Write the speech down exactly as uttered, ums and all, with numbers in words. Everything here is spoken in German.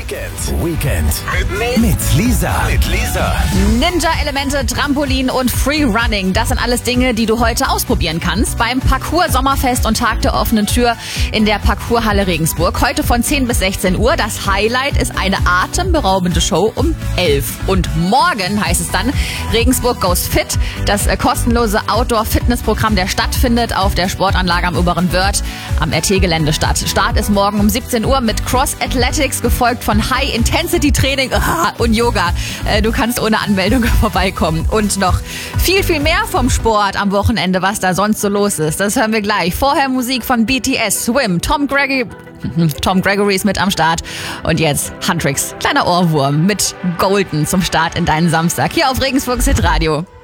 Weekend. Weekend. Mit, mit Lisa. Mit Lisa. Ninja-Elemente, Trampolin und Freerunning. Das sind alles Dinge, die du heute ausprobieren kannst beim Parkour Sommerfest und Tag der offenen Tür in der Parkourhalle Regensburg. Heute von zehn bis sechzehn Uhr. Das Highlight ist eine atemberaubende Show um elf. Und morgen heißt es dann Regensburg Goes Fit. Das äh, kostenlose Outdoor-Fitnessprogramm der Stadt findet auf der Sportanlage am Oberen Wörth am R T-Gelände statt. Start ist morgen um siebzehn Uhr mit Cross Athletics, gefolgt von High-Intensity-Training und Yoga. Du kannst ohne Anmeldung vorbeikommen. Und noch viel, viel mehr vom Sport am Wochenende, was da sonst so los ist. Das hören wir gleich. Vorher Musik von B T S, Swim, Tom Gregory, Tom Gregory ist mit am Start. Und jetzt Huntrix, kleiner Ohrwurm mit Golden zum Start in deinen Samstag. Hier auf Regensburgs Hitradio.